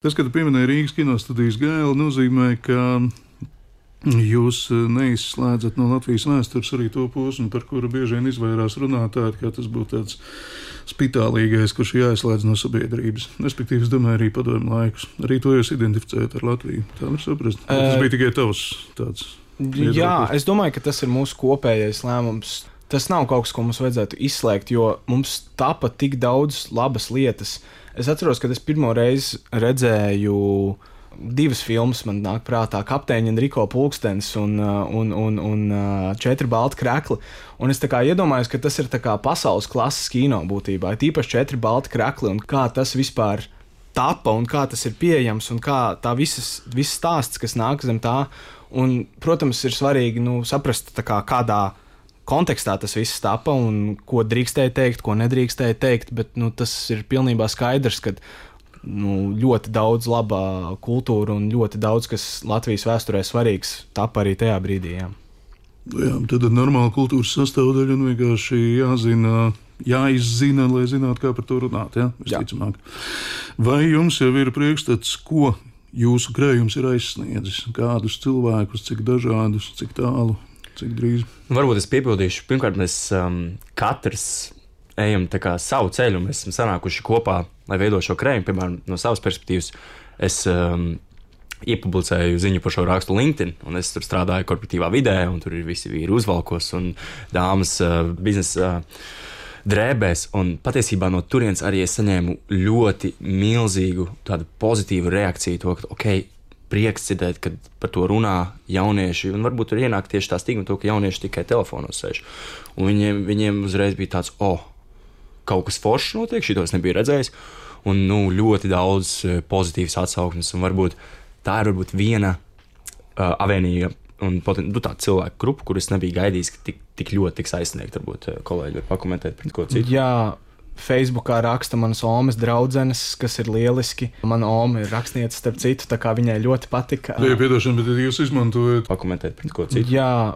Tas, ka tu pieminēji Rīgas kinostudijas Gēlu, nozīmē, ka jūs neizslēdzat no Latvijas vēstures arī to posmu, par kuru bieži vien izvairās runātāji, kā tas būtu tāds spitālīgais, kurš jāizslēdz no sabiedrības. Respektīvi, es domāju, arī padomju laikus. Arī to jūs identificējat ar Latviju. Tā var saprast. Tas bija tikai tavs tāds. Jā, es domāju, ka tas ir mūsu kopējais lēmums. Tas nav kaut kas, ko mums vajadzētu izslēgt, jo mums tapa tik daudz labas lietas. Es atceros, kad es pirmo reizi redzēju divas filmas, man nāk prātā Kapteiņa Enriko pulkstenis un 4 balti krekli. Un es tā kā iedomājos, ka tas ir tā kā pasaules klases kino būtībā. Tīpaši 4 balti krekli un kā tas vispār tapa un kā tas ir pieejams un kā tā viss stāsts, kas nāk zem tā. Un, protams, ir svarīgi saprast, kādā kontekstā tas viss tapa un ko drīkstēja teikt, ko nedrīkstēja teikt, bet tas ir pilnībā skaidrs, ka ļoti daudz labā kultūra un ļoti daudz, kas Latvijas vēsturē svarīgs, tapa arī tajā brīdī. Jā, tad ir normāla kultūras sastāvdaļa un vienkārši jāizzina, lai zinātu, kā par to runāt. Visticamāk. Vai jums jau ir priekšstats, ko jūsu krējums ir aizsniedzis? Kādus cilvēkus, cik dažādus, cik tālu, cik drīz? Varbūt es piebildīšu. Pirmkārt, mēs katrs ejam savu ceļu, un mēs esam sanākuši kopā, lai veidotu šo krējumu. Piemēram, no savas perspektīvas, es iepublicēju ziņu par šo rakstu LinkedIn, un es tur strādāju korporatīvā vidē, un tur ir visi vīri uzvalkos un dāmas biznesa drēbēs, un patiesībā no turienes arī es saņēmu ļoti milzīgu tādu pozitīvu reakciju, to, ka prieks dzirdēt, kad par to runā jaunieši, un varbūt tur ienāk tieši tā stigma, ka jaunieši tikai telefonos sēž. Un viņiem uzreiz bija tāds, kaut kas foršs notiek, šito es nebiju redzējis, un ļoti daudz pozitīvas atsauksmes, un varbūt tā ir viena avēnija un tāda cilvēku grupa, kur es nebiju gaidījis, ka tik ļoti tiks aizsniegt. Varbūt kolēģi var pakomentēt pret ko citu. Jā, Facebookā raksta manas omas draudzenes, kas ir lieliski. Mana oma ir rakstniece, starp citu, tā kā viņai ļoti patika. Jā, piedošana, bet jūs izmantojat pakomentēt pret ko citu. Jā,